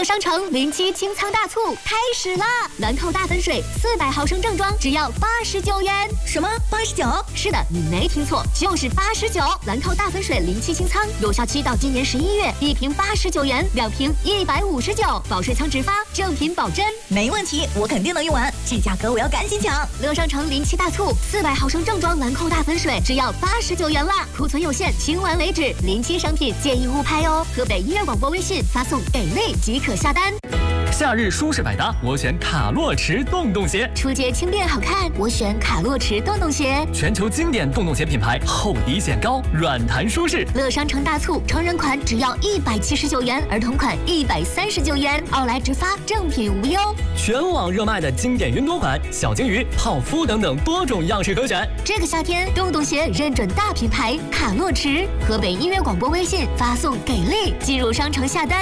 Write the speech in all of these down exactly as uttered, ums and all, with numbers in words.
商城零七清仓大促开始啦！兰蔻大粉水四百毫升正装只要八十九元。 什么？八十九？ 是的，你没听错，就是八十九。兰蔻大粉水零七清仓，有效期到今年十一月，一瓶八十九元，两瓶一百五十九，保水仓直发，正品保真。 没问题，我肯定能用完，这价格我要赶紧抢！ 乐商城零七大促，四百毫升正装兰蔻大粉水只要八十九元啦，库存有限，清完为止。零七商品建议勿拍哦。河北音乐广播微信发送给力即可下单。 夏日舒适百搭，我选卡洛驰洞洞鞋。 出街轻便好看，我选卡洛驰洞洞鞋。 全球经典洞洞鞋品牌，厚底显高，软弹舒适。 乐商城大促，成人款只要一百七十九元，儿童款一百三十九元，奥莱直发，正品无忧。 全网热卖的经典云朵款、小金鱼、泡芙等等多种样式可选。 这个夏天，洞洞鞋认准大品牌卡洛驰。河北音乐广播微信发送给力，进入商城下单。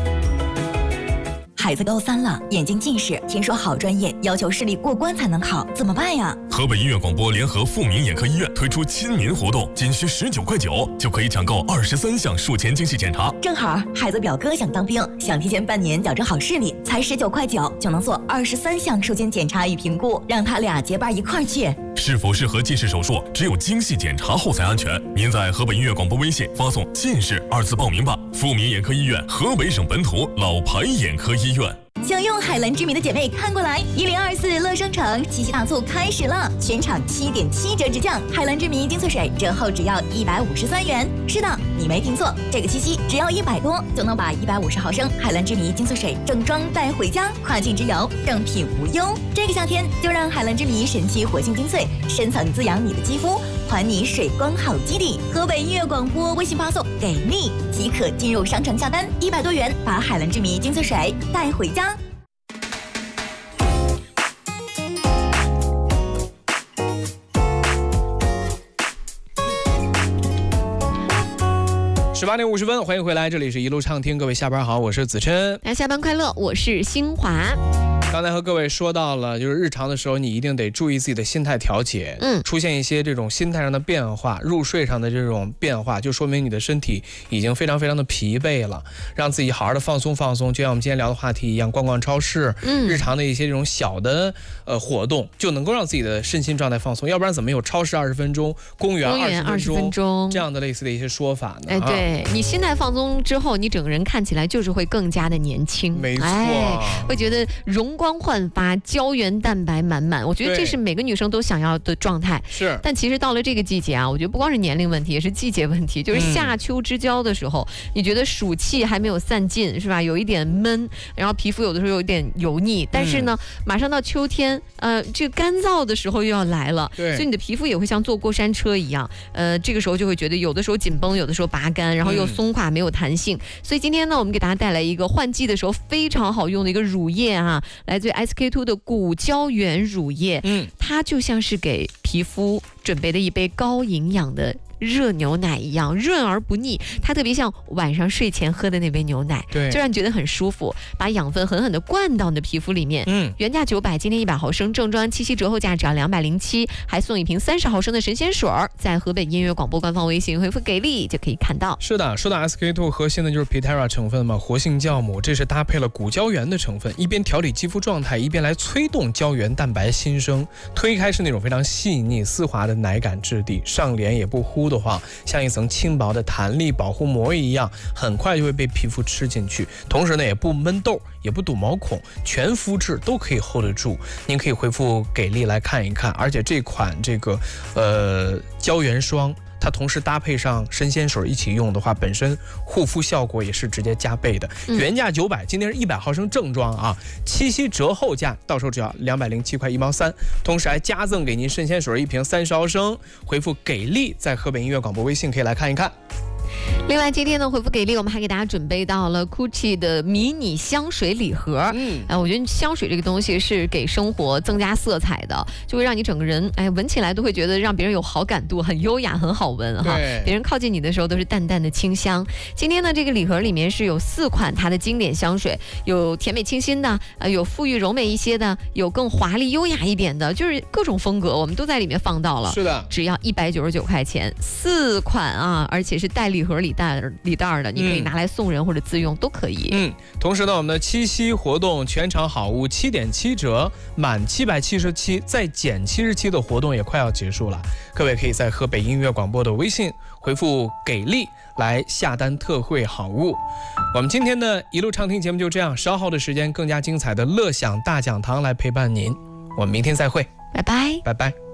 孩子高三了，眼睛近视，听说好专业要求视力过关才能考，怎么办呀？ 河北音乐广播联合富民眼科医院推出亲民活动，仅需十九块九就可以抢购二十三项术前精细检查。 正好孩子表哥想当兵，想提前半年矫正好视力，才十九块九就能做二十三项术前检查与评估，让他俩结伴一块儿去。 是否适合近视手术，只有精细检查后才安全。您在河北音乐广播微信发送“近视”二字报名吧。富民眼科医院，河北省本土老牌眼科医院。 想用海蓝之谜的姐妹看过来，一零二四乐商城七夕大促开始了，全场七点七折直降，海蓝之谜精粹水折后只要一百五十三元。是的，你没听错，这个七夕只要一百多就能把一百五十毫升海蓝之谜精粹水正装带回家，跨境之游正品无忧。这个夏天就让海蓝之谜神奇活性精粹深层滋养你的肌肤，还你水光好基底。河北音乐广播微信发送给力即可进入商城下单，一百多元把海蓝之谜精粹水带回家。 十八点五十分，欢迎回来，这里是一路畅听，各位下班好，我是子琛。 大家下班快乐，我是新华。 刚才和各位说到了，就是日常的时候，你一定得注意自己的心态调节。 嗯， 出现一些这种心态上的变化，入睡上的这种变化，就说明你的身体已经非常非常的疲惫了。让自己好好的放松放松，就像我们今天聊的话题一样，逛逛超市，嗯，日常的一些这种小的呃活动，就能够让自己的身心状态放松。要不然怎么有超市二十分钟，公园二十分钟这样的类似的一些说法呢？ 哎，对、啊、你心态放松之后，你整个人看起来就是会更加的年轻， 没错、 哎，会觉得容光焕发，胶原蛋白满满。我觉得这是每个女生都想要的状态。 是， 但其实到了这个季节啊，我觉得不光是年龄问题，也是季节问题。就是夏秋之交的时候，嗯、你觉得暑气还没有散尽，是吧？有一点闷，然后皮肤有的时候有一点油腻。但是呢，嗯、马上到秋天，呃，这个干燥的时候又要来了， 对， 所以你的皮肤也会像坐过山车一样，呃，这个时候就会觉得有的时候紧绷，有的时候拔干，然后又松垮，没有弹性。嗯、所以今天呢，我们给大家带来一个换季的时候非常好用的一个乳液啊，来自于 S K two 的谷胶原乳液，嗯，它就像是给皮肤准备的一杯高营养的热牛奶一样，润而不腻。它特别像晚上睡前喝的那杯牛奶， 对， 就让你觉得很舒服，把养分狠狠的灌到你的皮肤里面。 嗯， 原价九百，今天一百毫升正装，七夕折后价只要两百零七，还送一瓶三十毫升的神仙水，在河北音乐广播官方微信回复给力就可以看到。 是的，说到 S K two 核心的就是 Pitera 成分嘛，活性酵母，这是搭配了谷胶原的成分，一边调理肌肤状态，一边来催动胶原蛋白新生。推开是那种非常细腻丝滑的奶感质地，上脸也不糊的话，像一层轻薄的弹力保护膜一样，很快就会被皮肤吃进去。同时呢，也不闷痘，也不堵毛孔，全肤质都可以 hold 得住。您可以回复给力来看一看。而且这款这个呃胶原霜，它同时搭配上神仙水一起用的话，本身护肤效果也是直接加倍的。原价九百，今天是一百毫升正装啊，七夕折后价到时候只要两百零七块一毛三，同时还加赠给您神仙水一瓶三十毫升。回复给力，在河北音乐广播微信可以来看一看。 另外今天呢，回复给力，我们还给大家准备到了 Gucci 的迷你香水礼盒。嗯，哎，我觉得香水这个东西是给生活增加色彩的，就会让你整个人哎闻起来都会觉得让别人有好感度，很优雅，很好闻哈。别人靠近你的时候都是淡淡的清香。今天呢，这个礼盒里面是有四款它的经典香水，有甜美清新的，呃，有馥郁柔美一些的，有更华丽优雅一点的，就是各种风格我们都在里面放到了。 是的， 只要一百九十九块钱，四款啊，而且是带礼礼盒礼袋礼袋的，你可以拿来送人或者自用都可以。 嗯，同时呢，我们的七夕活动全场好物七点七折，满七百七十七再减七十七的活动也快要结束了。各位可以在河北音乐广播的微信回复“给力”来下单特惠好物。我们今天的一路畅听节目就这样，稍后的时间更加精彩的乐享大讲堂来陪伴您。我们明天再会， 拜拜， 拜拜。